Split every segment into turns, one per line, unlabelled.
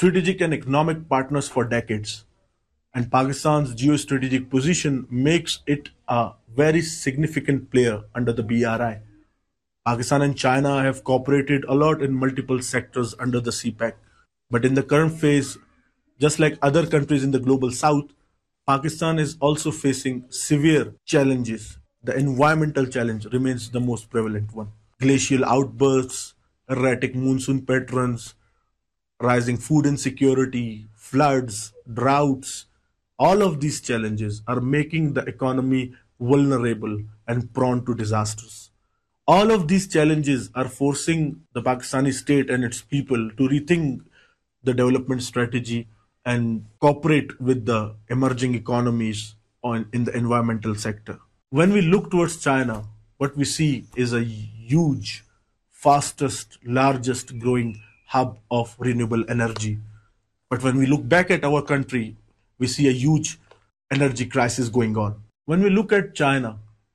strategic and economic partners for decades. And Pakistan's geostrategic position makes it a very significant player under the BRI. Pakistan and China have cooperated a lot in multiple sectors under the CPEC. But in the current phase, just like other countries in the global south, Pakistan is also facing severe challenges. The environmental challenge remains the most prevalent one. Glacial outbursts, erratic monsoon patterns, rising food insecurity, floods, droughts, all of these challenges are making the economy vulnerable and prone to disasters. All of these challenges are forcing the Pakistani state and its people to rethink the development strategy and cooperate with the emerging economies in the environmental sector. When we look towards China, what we see is a huge, fastest, largest growing hub of renewable energy. But when we look back at our country, we see a huge energy crisis going on. When we look at China,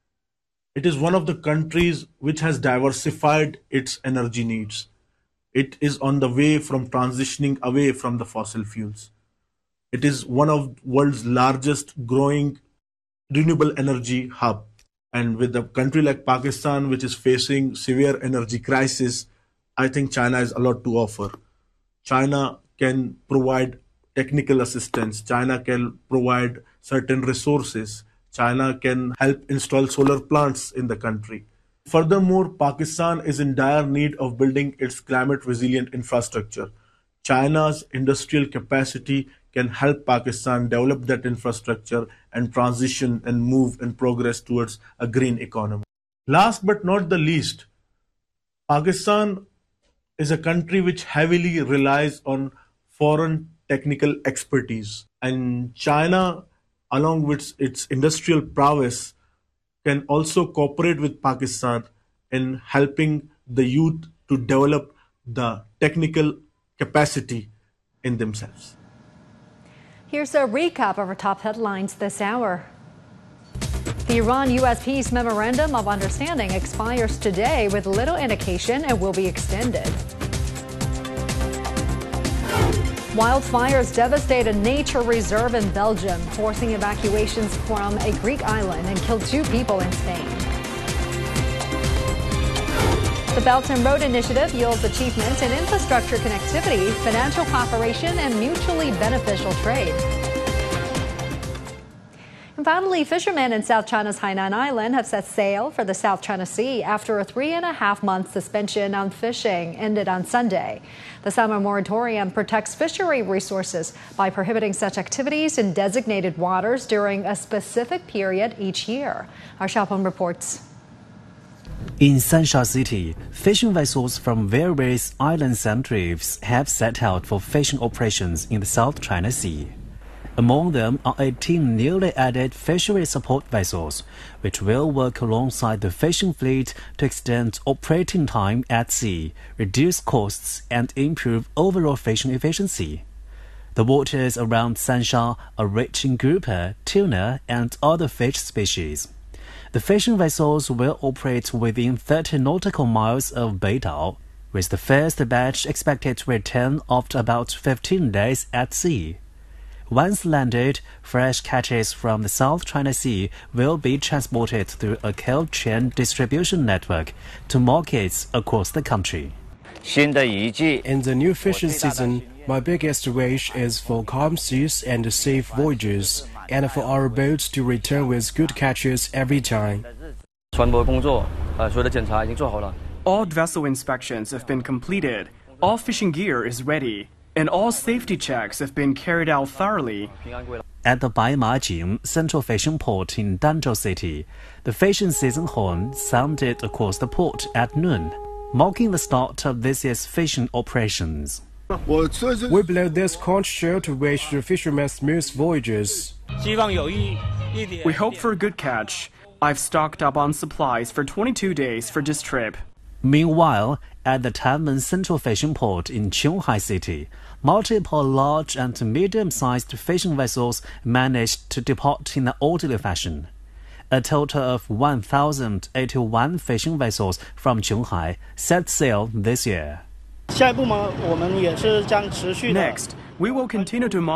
it is one of the countries which has diversified its energy needs. It is on the way from transitioning away from the fossil fuels. It is one of the world's largest growing renewable energy hub. And with a country like Pakistan, which is facing severe energy crisis, I think China has a lot to offer. China can provide technical assistance. China can provide certain resources. China can help install solar plants in the country. Furthermore, Pakistan is in dire need of building its climate resilient infrastructure. China's industrial capacity can help Pakistan develop that infrastructure and transition and move and progress towards a green economy. Last but not the least, Pakistan is a country which heavily relies on foreign technical expertise. And China, along with its industrial prowess, can also cooperate with Pakistan in helping the youth to develop the technical capacity in themselves.
Here's a recap of our top headlines this hour. The Iran-US Peace Memorandum of Understanding expires today with little indication it will be extended. Wildfires devastate a nature reserve in Belgium, forcing evacuations from a Greek island and killed 2 people in Spain. The Belt and Road Initiative yields achievements in infrastructure connectivity, financial cooperation, and mutually beneficial trade. And finally, fishermen in South China's Hainan Island have set sail for the South China Sea after a 3.5-month suspension on fishing ended on Sunday. The summer moratorium protects fishery resources by prohibiting such activities in designated waters during a specific period each year. Our Xiaopeng reports.
In Sansha City, fishing vessels from various islands and reefs have set out for fishing operations in the South China Sea. Among them are 18 newly added fishery support vessels, which will work alongside the fishing fleet to extend operating time at sea, reduce costs, and improve overall fishing efficiency. The waters around Sansha are rich in grouper, tuna, and other fish species. The fishing vessels will operate within 30 nautical miles of Beidao, with the first batch expected to return after about 15 days at sea. Once landed, fresh catches from the South China Sea will be transported through a cold chain distribution network to markets across the country.
In the new fishing season, my biggest wish is for calm seas and safe voyages, and for our boats to return with good catches every time.
All vessel inspections have been completed, all fishing gear is ready, and all safety checks have been carried out thoroughly.
At the Baimajing Central Fishing Port in Danzhou City, the fishing season horn sounded across the port at noon, marking the start of this year's fishing operations.
We blow this conch shell to wish the fishermen smooth voyages.
We hope for a good catch. I've stocked up on supplies for 22 days for this trip.
Meanwhile, at the Tanmen Central Fishing Port in Qionghai City, multiple large and medium-sized fishing vessels managed to depart in an orderly fashion. A total of 1,081 fishing vessels from Qionghai set sail this year.
下一步嘛，我们也是将持续的。
Next, we will continue to monitor